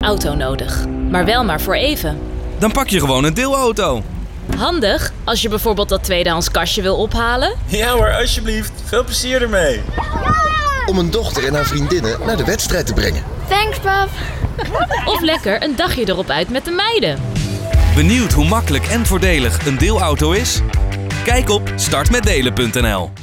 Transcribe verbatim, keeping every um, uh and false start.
auto nodig. Maar wel maar voor even. Dan pak je gewoon een deelauto. Handig als je bijvoorbeeld dat tweedehands kastje wil ophalen. Ja hoor, alsjeblieft. Veel plezier ermee. Om een dochter en haar vriendinnen naar de wedstrijd te brengen. Thanks, pap. Of lekker een dagje erop uit met de meiden. Benieuwd hoe makkelijk en voordelig een deelauto is? Kijk op start met delen punt n l.